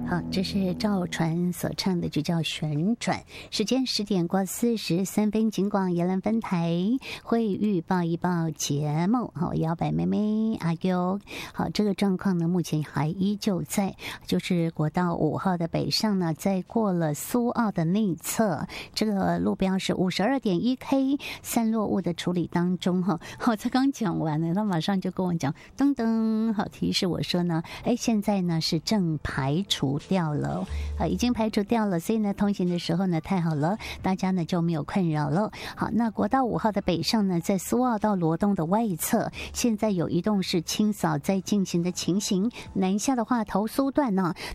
好，这是赵传所唱的，就叫旋转。时间10:43，警广宜兰分台会预报一报节目。好，摇摆妹妹阿 Q。好，这个状况呢，目前还依旧在，就是国道5号的北上呢，在过了苏澳的内侧，这个路标是52.1K， 散落物的处理当中哈。好，才刚讲完了，他马上就跟我讲，噔噔，好提示我说呢，现在呢是正排除掉了，已经排除掉了，所以呢，通行的时候呢，太好了，大家呢就没有困扰了。好，那国道5号的北上呢，在苏澳到罗东的外侧，现在有移动式清扫在进行的情形。南下的话，头苏段呢，